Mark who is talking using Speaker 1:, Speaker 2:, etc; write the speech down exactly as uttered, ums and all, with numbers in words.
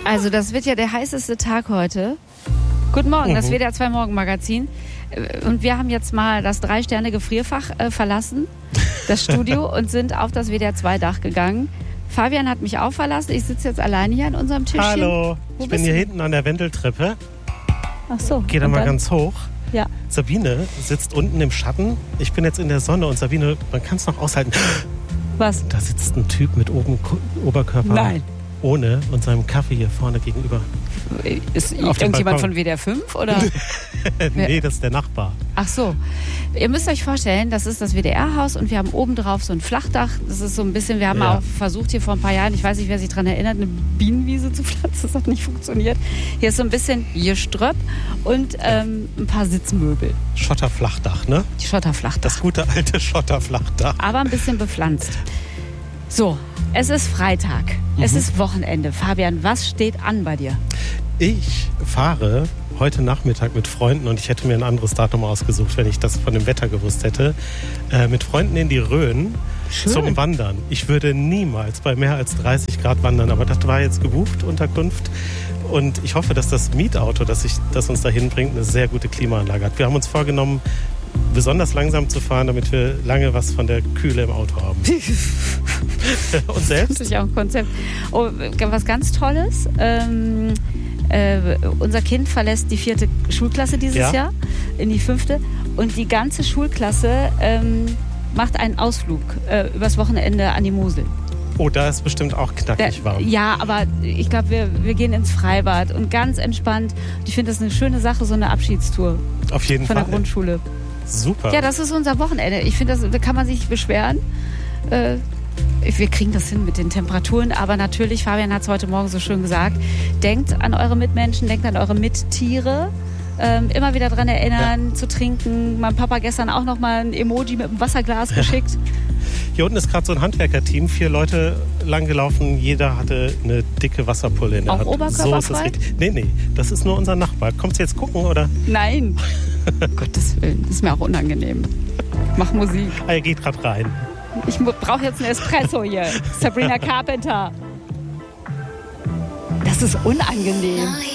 Speaker 1: Also das wird ja der heißeste Tag heute. Guten Morgen, mhm. das W D R zwei Morgenmagazin. Und wir haben jetzt mal das Drei-Sterne-Gefrierfach äh, verlassen, das Studio, und sind auf das W D R zwei Dach gegangen. Fabian hat mich auch verlassen. Ich sitze jetzt alleine hier an unserem Tischchen.
Speaker 2: Hallo,
Speaker 1: Wo
Speaker 2: ich bin hier du? hinten an der Wendeltreppe.
Speaker 1: Ach so.
Speaker 2: Geh da mal dann? ganz hoch.
Speaker 1: Ja.
Speaker 2: Sabine sitzt unten im Schatten. Ich bin jetzt in der Sonne und Sabine, man kann es noch aushalten.
Speaker 1: Was?
Speaker 2: Da sitzt ein Typ mit oben Oberkörper.
Speaker 1: Nein.
Speaker 2: Ohne und seinem Kaffee hier vorne gegenüber.
Speaker 1: Ist irgendjemand von W D R fünf oder?
Speaker 2: Nee, das ist der Nachbar.
Speaker 1: Ach so. Ihr müsst euch vorstellen, das ist das W D R-Haus und wir haben oben drauf so ein Flachdach. Das ist so ein bisschen, wir haben ja. auch versucht hier vor ein paar Jahren, ich weiß nicht, wer sich daran erinnert, eine Bienenwiese zu pflanzen. Das hat nicht funktioniert. Hier ist so ein bisschen Geströpp und ähm, ein paar Sitzmöbel.
Speaker 2: Schotterflachdach, ne?
Speaker 1: Schotterflachdach.
Speaker 2: Das gute alte Schotterflachdach.
Speaker 1: Aber ein bisschen bepflanzt. So, es ist Freitag. Mhm. Es ist Wochenende. Fabian, was steht an bei dir?
Speaker 2: Ich fahre heute Nachmittag mit Freunden, und ich hätte mir ein anderes Datum ausgesucht, wenn ich das von dem Wetter gewusst hätte, äh, mit Freunden in die Rhön. Schön. Zum Wandern. Ich würde niemals bei mehr als dreißig Grad wandern, aber das war jetzt gebucht, Unterkunft. Und ich hoffe, dass das Mietauto, das, ich, das uns dahin bringt, eine sehr gute Klimaanlage hat. Wir haben uns vorgenommen, besonders langsam zu fahren, damit wir lange was von der Kühle im Auto haben. Und selbst?
Speaker 1: Das ist ja auch ein Konzept. Oh, was ganz Tolles. Ähm, äh, unser Kind verlässt die vierte Schulklasse dieses ja. Jahr in die fünfte. Und die ganze Schulklasse ähm, macht einen Ausflug äh, übers Wochenende an die Mosel.
Speaker 2: Oh, da ist bestimmt auch knackig warm.
Speaker 1: Ja, aber ich glaube, wir, wir gehen ins Freibad und ganz entspannt. Ich finde das eine schöne Sache, so eine Abschiedstour.
Speaker 2: Auf jeden
Speaker 1: von
Speaker 2: Fall.
Speaker 1: Von der Grundschule.
Speaker 2: Super.
Speaker 1: Ja, das ist unser Wochenende. Ich finde, da kann man sich nicht beschweren. Äh, wir kriegen das hin mit den Temperaturen. Aber natürlich, Fabian hat es heute Morgen so schön gesagt, denkt an eure Mitmenschen, denkt an eure Mittiere. Ähm, immer wieder daran erinnern, ja. zu trinken. Mein Papa gestern auch noch mal ein Emoji mit einem Wasserglas ja. geschickt.
Speaker 2: Hier unten ist gerade so ein Handwerkerteam. Vier Leute lang gelaufen. Jeder hatte eine dicke Wasserpulle in der
Speaker 1: auch
Speaker 2: Hand.
Speaker 1: Oberkörperfrei?
Speaker 2: So ist es richtig. Nee, nee, das ist nur unser Nachbar. Kommst du jetzt gucken, oder?
Speaker 1: Nein. Gottes Willen, das ist mir auch unangenehm. Mach Musik.
Speaker 2: Ah, er geht gerade rein.
Speaker 1: Ich brauche jetzt einen Espresso hier. Sabrina Carpenter. Das ist unangenehm.